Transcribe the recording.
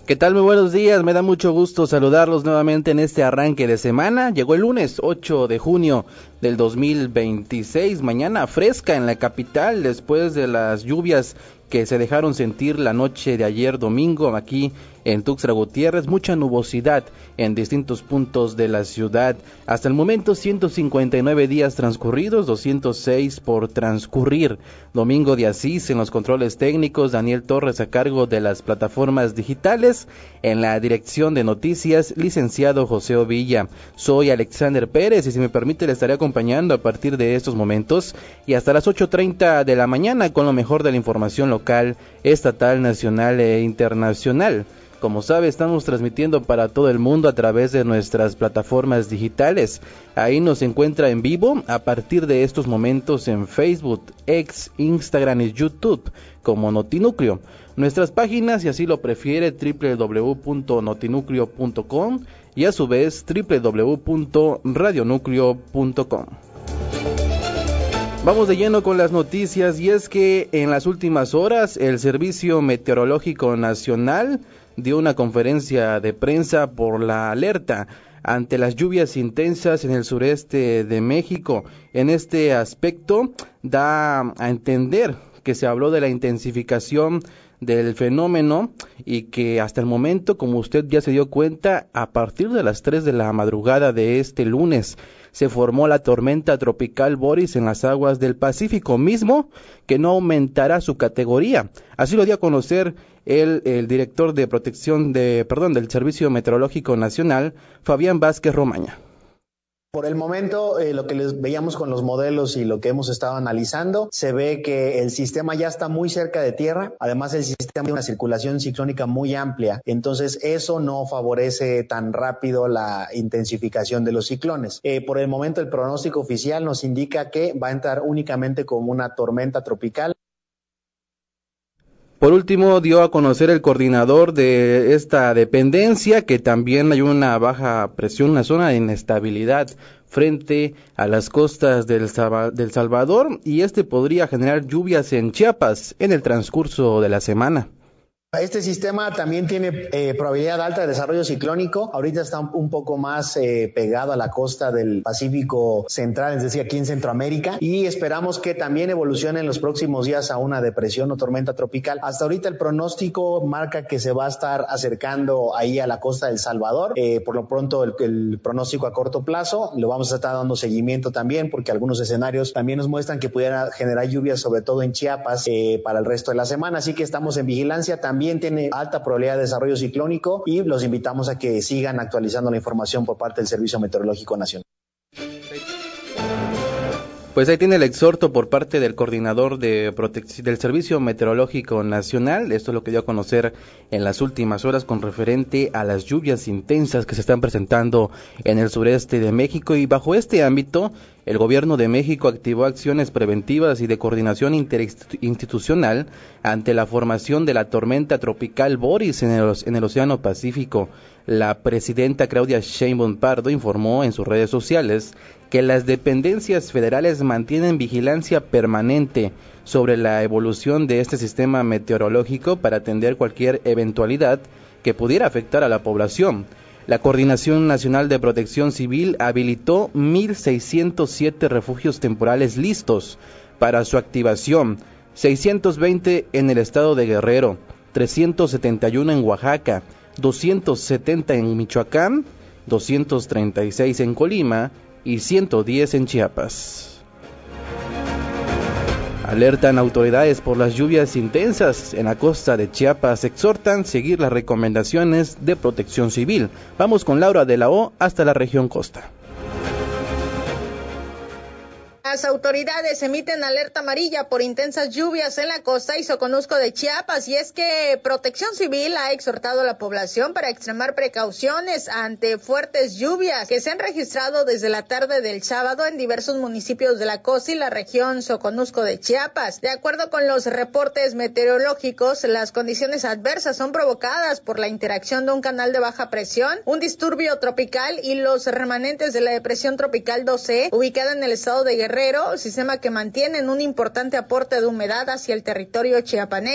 ¿Qué tal? Muy buenos días, me da mucho gusto saludarlos nuevamente en este arranque de semana. Llegó el lunes 8 de junio del 2026, mañana fresca en la capital después de las lluvias que se dejaron sentir la noche de ayer domingo aquí en Tuxtla Gutiérrez, mucha nubosidad en distintos puntos de la ciudad. Hasta el momento 159 días transcurridos, 206 por transcurrir. Domingo de Asís en los controles técnicos, Daniel Torres a cargo de las plataformas digitales, en la dirección de noticias, licenciado José Ovilla. Soy Alexander Pérez y si me permite le estaré acompañando a partir de estos momentos y hasta las 8:30 de la mañana con lo mejor de la información local, estatal, nacional e internacional. Como sabe, estamos transmitiendo para todo el mundo a través de nuestras plataformas digitales. Ahí nos encuentra en vivo a partir de estos momentos en Facebook, X, Instagram y YouTube como Notinúcleo. Nuestras páginas, si así lo prefiere, www.notinucleo.com y a su vez www.radionucleo.com. Vamos de lleno con las noticias y es que en las últimas horas el Servicio Meteorológico Nacional dio una conferencia de prensa por la alerta ante las lluvias intensas en el sureste de México. En este aspecto da a entender que se habló de la intensificación del fenómeno y que hasta el momento, como usted ya se dio cuenta, a partir de las 3 de la madrugada de este lunes se formó la tormenta tropical Boris en las aguas del Pacífico, mismo que no aumentará su categoría. Así lo dio a conocer el director de del Servicio Meteorológico Nacional, Fabián Vázquez Romaña. Por el momento, lo que les veíamos con los modelos y lo que hemos estado analizando, se ve que el sistema ya está muy cerca de tierra. Además, el sistema tiene una circulación ciclónica muy amplia. Entonces, eso no favorece tan rápido la intensificación de los ciclones. Por el momento, el pronóstico oficial nos indica que va a entrar únicamente como una tormenta tropical. Por último, dio a conocer el coordinador de esta dependencia que también hay una baja presión, una zona de inestabilidad frente a las costas del Salvador y podría generar lluvias en Chiapas en el transcurso de la semana. Este sistema también tiene probabilidad alta de desarrollo ciclónico. Ahorita está un poco más pegado a la costa del Pacífico Central, es decir, aquí en Centroamérica, y esperamos que también evolucione en los próximos días a una depresión o tormenta tropical. Hasta ahorita el pronóstico marca que se va a estar acercando ahí a la costa del Salvador. Por lo pronto el pronóstico a corto plazo lo vamos a estar dando seguimiento también, porque algunos escenarios también nos muestran que pudiera generar lluvias, sobre todo en Chiapas, para el resto de la semana. Así que estamos en vigilancia. También tiene alta probabilidad de desarrollo ciclónico y los invitamos a que sigan actualizando la información por parte del Servicio Meteorológico Nacional. Pues ahí tiene el exhorto por parte del coordinador del Servicio Meteorológico Nacional. Esto es lo que dio a conocer en las últimas horas con referente a las lluvias intensas que se están presentando en el sureste de México, y bajo este ámbito el gobierno de México activó acciones preventivas y de coordinación interinstitucional ante la formación de la tormenta tropical Boris en el Océano Pacífico. La presidenta Claudia Sheinbaum Pardo informó en sus redes sociales que las dependencias federales mantienen vigilancia permanente sobre la evolución de este sistema meteorológico para atender cualquier eventualidad que pudiera afectar a la población. La Coordinación Nacional de Protección Civil habilitó 1,607 refugios temporales listos para su activación, 620 en el estado de Guerrero, 371 en Oaxaca, 270 en Michoacán, 236 en Colima y 110 en Chiapas. Alertan autoridades por las lluvias intensas en la costa de Chiapas. Exhortan seguir las recomendaciones de Protección Civil. Vamos con Laura de la O hasta la región costa. Las autoridades emiten alerta amarilla por intensas lluvias en la costa y Soconusco de Chiapas, y es que Protección Civil ha exhortado a la población para extremar precauciones ante fuertes lluvias que se han registrado desde la tarde del sábado en diversos municipios de la costa y la región Soconusco de Chiapas. De acuerdo con los reportes meteorológicos, las condiciones adversas son provocadas por la interacción de un canal de baja presión, un disturbio tropical y los remanentes de la depresión tropical 2C, ubicada en el estado de Guerrero, sistema que mantiene un importante aporte de humedad hacia el territorio chiapaneco.